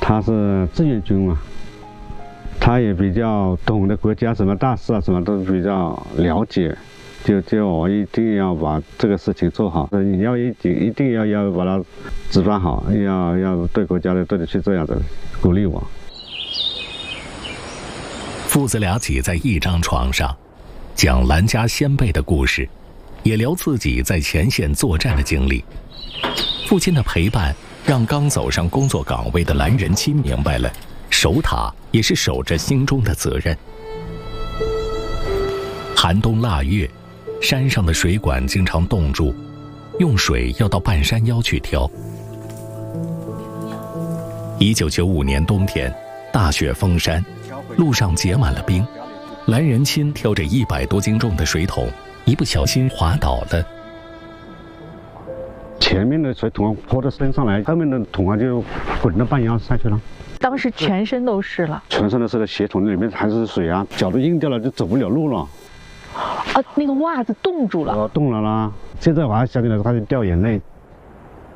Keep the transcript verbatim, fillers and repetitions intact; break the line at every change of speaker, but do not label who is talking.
他是志愿军嘛，他也比较懂得国家什么大事啊，什么都比较了解。就就我一定要把这个事情做好，你要一定一定要要把它执办好，要要对国家的对得起这样子，鼓励我。
父子俩挤在一张床上，讲兰家先辈的故事，也聊自己在前线作战的经历。父亲的陪伴让刚走上工作岗位的兰仁钦明白了，守塔也是守着心中的责任。寒冬腊月，山上的水管经常冻住，用水要到半山腰去挑。一九九五年冬天，大雪封山，路上结满了冰。兰仁钦挑着一百多斤重的水桶，一不小心滑倒了。
前面的水桶泼到身上来，后面的桶啊就滚到半腰下去了。
当时全身都湿了，
全身都是，鞋桶里面还是水啊，脚都硬掉了，就走不了路了。
啊，那个袜子冻住了，
哦，冻了啦！现在我还想起来，他就掉眼泪。